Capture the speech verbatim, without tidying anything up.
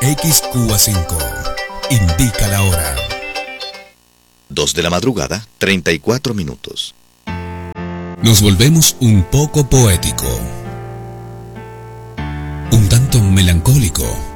X Q A cinco. Indica la hora. Dos de la madrugada, treinta y cuatro minutos. Nos volvemos un poco poético, un tanto melancólico,